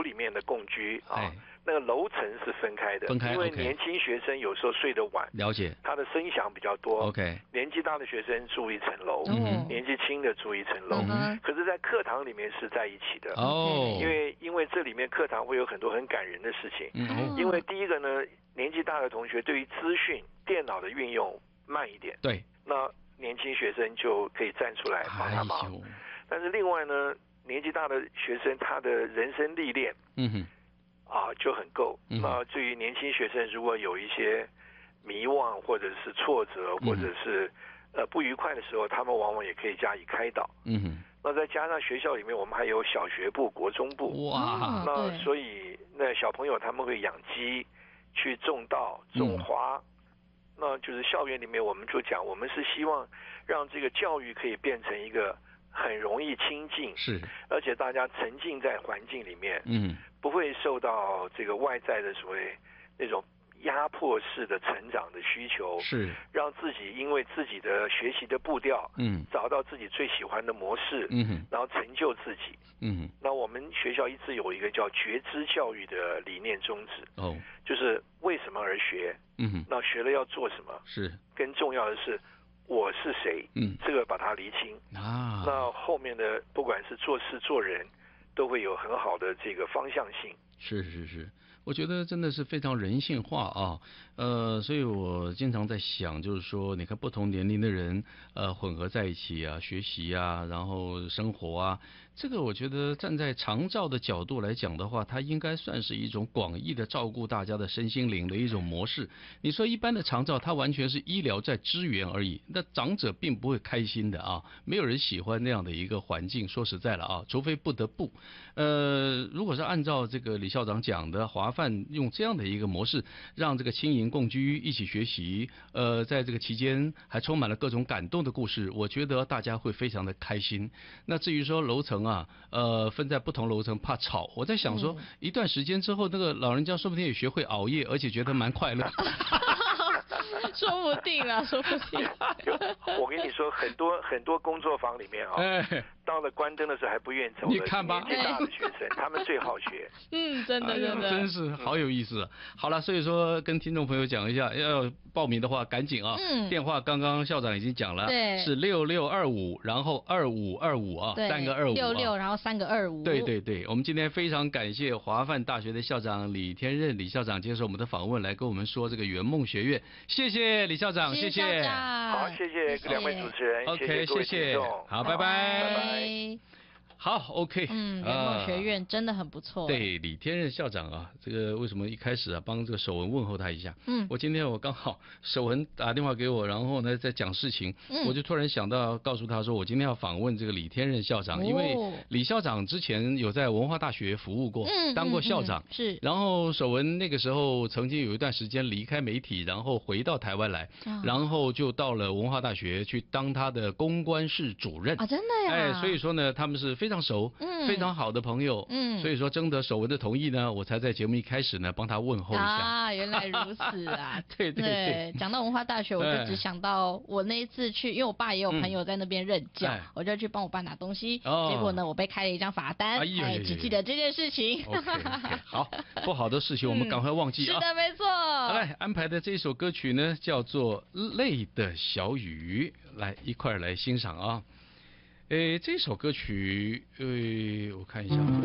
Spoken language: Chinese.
里面的共居啊，那个楼层是分开的，因为年轻学生有时候睡得晚， 了解， 他的声响比较多。 OK， 年纪大的学生住一层楼，年纪轻的住一层楼。可是，在课堂里面是在一起的哦， 因为这里面课堂会有很多很感人的事情。因为第一个呢，年纪大的同学对于资讯、电脑的运用慢一点， 对， 那年轻学生就可以站出来帮他忙。但是另外呢，年纪大的学生他的人生历练，就很够。那至于年轻学生如果有一些迷惘或者是挫折或者是不愉快的时候，他们往往也可以加以开导。那再加上学校里面我们还有小学部、国中部， 哇， 那所以那小朋友他们会养鸡、去种稻、种花。那就是校园里面我们就讲，我们是希望让这个教育可以变成一个很容易亲近， 是， 而且大家沉浸在环境里面，不会受到这个外在的所谓那种压迫式的成长的需求， 是让自己因为自己的学习的步调，找到自己最喜欢的模式，然后成就自己。那我们学校一直有一个叫觉知教育的理念宗旨，就是为什么而学，那学了要做什么， 是更重要的是我是谁，这个把它厘清啊，那后面的不管是做事做人，都会有很好的这个方向性。 是，我觉得真的是非常人性化啊，所以我经常在想，就是说，你看不同年龄的人，混合在一起啊，学习啊，然后生活啊，这个我觉得站在长照的角度来讲的话，它应该算是一种广义的照顾大家的身心灵的一种模式。你说一般的长照，它完全是医疗在支援而已，那长者并不会开心的啊，没有人喜欢那样的一个环境。说实在了啊，除非不得不，如果是按照这个李校长讲的，华范用这样的一个模式，让这个青营共居一起学习，在这个期间还充满了各种感动的故事，我觉得大家会非常的开心。那至于说楼层啊，分在不同楼层怕吵，我在想说，一段时间之后，那个老人家说不定也学会熬夜，而且觉得蛮快乐。 说不定啦，说不定。 我跟你说，很多工作坊里面到了关灯的时候还不愿意走的， 你看吧， 年纪大的学生，他们最好学。 真的， 真是好有意思。好了，所以说跟听众朋友讲一下，要报名的话赶紧啊，电话刚刚校长已经讲了，是6625，然后2525啊，3个25 66，然后3个25。 对，我们今天非常感谢华范大学的校长李天任李校长接受我们的访问，来跟我们说这个圆梦学院，谢谢李校长，谢谢。 好，谢谢两位主持人 ，OK， 谢谢，好，拜拜。好 ，OK， 圆梦学院真的很不错。 对，李天任校长啊，这个为什么一开始啊帮这个守文问候他一下？我今天我刚好守文打电话给我，然后呢在讲事情，我就突然想到告诉他说，我今天要访问这个李天任校长，因为李校长之前有在文化大学服务过，当过校长， 是。 然后守文那个时候曾经有一段时间离开媒体，然后回到台湾来，然后就到了文化大学去当他的公关室主任啊，真的呀。 所以说呢，他们是非常熟，非常好的朋友，所以说征得守文的同意呢，我才在节目一开始呢帮他问候一下。 啊，原来如此啊！ 对， 讲到文化大学，我就只想到我那一次去，因为我爸也有朋友在那边任教，我就去帮我爸拿东西，结果呢，我被开了一张罚单，只记得这件事情。 好，不好的事情我们赶快忘记啊。 是的，没错。 好，来安排的这一首歌曲呢，叫做《泪的小雨》，来一块来欣赏啊。这首歌曲，我看一下。